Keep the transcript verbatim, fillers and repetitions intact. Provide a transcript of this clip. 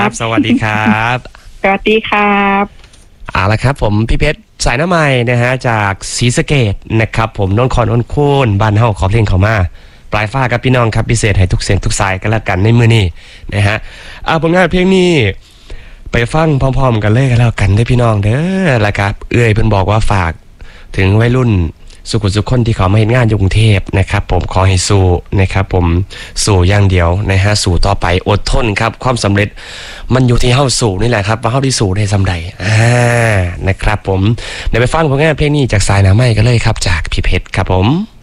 ครับสวัสดีครับสวัสดีครับเอาละครับผมพี่เพชรสายน้ำใหม่นะฮะจากศรีสะเกษนะครับผมนนท์คอนนท์โค่นบ้านเฮาขอเพลงเขามาปลายฟ้ากับพี่น้องครับพิเศษให้ทุกเสียงทุกสายกันแล้วกันในมือนี้นะฮะเอาผลงานเพลงนี้ไปฟังพร้อมๆกันเลยกันแล้วกันได้พี่น้องเด้อละครับเอื้อยเพิ่นบอกว่าฝากถึงวัยรุ่นสุขุสุขคนที่เขามาเห็นงานอยู่กรุงเทพนะครับผมขอให้สู้นะครับผมสู้อย่างเดียวนะฮะสู้ต่อไปอดทนครับความสำเร็จมันอยู่ที่เฮาสู้นี่แหละครับว่าเฮาที่สู้ได้สำใดอ่านะครับผมเดี๋ยวไปฟังผลงานเพลงนี้จากสายน้ำไหมกันเลยครับจากพี่เพชรครับผม